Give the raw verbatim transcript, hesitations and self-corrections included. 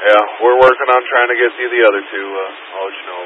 Yeah, we're working on trying to get you the other two. Uh, I'll let you know